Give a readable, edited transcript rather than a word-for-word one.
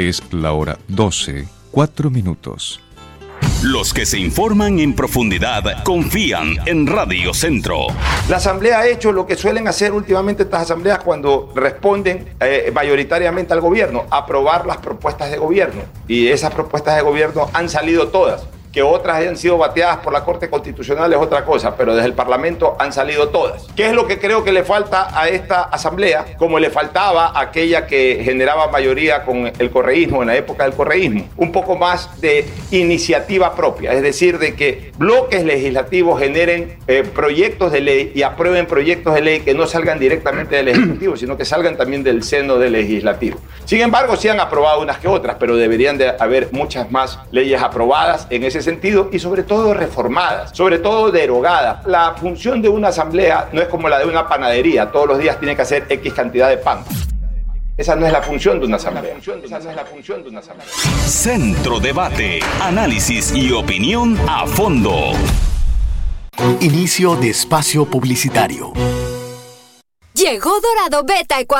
Es la hora 12, 4 minutos. Los que se informan en profundidad confían en Radio Centro. La Asamblea ha hecho lo que suelen hacer últimamente estas asambleas cuando responden mayoritariamente al gobierno, aprobar las propuestas de gobierno. Y esas propuestas de gobierno han salido todas. Que otras hayan sido bateadas por la Corte Constitucional es otra cosa, pero desde el Parlamento han salido todas. ¿Qué es lo que creo que le falta a esta asamblea? Como le faltaba a aquella que generaba mayoría con el correísmo, en la época del correísmo. Un poco más de iniciativa propia, es decir, de que bloques legislativos generen proyectos de ley y aprueben proyectos de ley que no salgan directamente del Ejecutivo, sino que salgan también del seno del Legislativo. Sin embargo, sí han aprobado unas que otras, pero deberían de haber muchas más leyes aprobadas en ese sentido y sobre todo reformadas, sobre todo derogadas. La función de una asamblea no es como la de una panadería, todos los días tiene que hacer X cantidad de pan. Esa no es la función de una asamblea. Centro Debate, análisis y opinión a fondo. Inicio de espacio publicitario. Llegó Dorado Beta Ecuador.